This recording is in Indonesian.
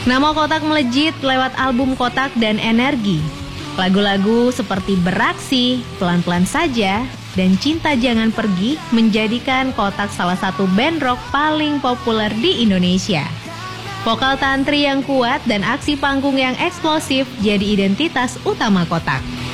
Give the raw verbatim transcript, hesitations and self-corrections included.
Nama Kotak melejit lewat album Kotak dan Energi. Lagu-lagu seperti Beraksi, Pelan-Pelan Saja, dan Cinta Jangan Pergi menjadikan Kotak salah satu band rock paling populer di Indonesia. Vokal tantri yang kuat dan aksi panggung yang eksplosif jadi identitas utama Kotak.